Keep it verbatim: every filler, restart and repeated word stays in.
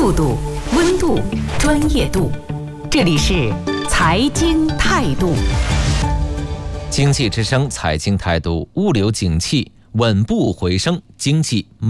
速度、温度、专业度。这里是财经态度。 经济之声财经态度，物流景气稳步回升，经济